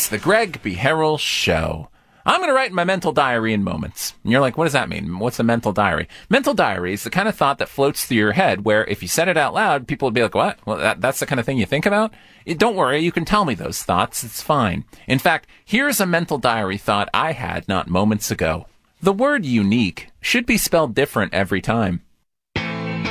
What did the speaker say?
It's the Greg B. Harrell Show. I'm going to write in my mental diary in moments. And you're like, what does that mean? What's a mental diary? Mental diary is the kind of thought that floats through your head where if you said it out loud, people would be like, what? Well, that's the kind of thing you think about? Don't worry, you can tell me those thoughts. It's fine. In fact, here's a mental diary thought I had not moments ago. The word unique should be spelled different every time.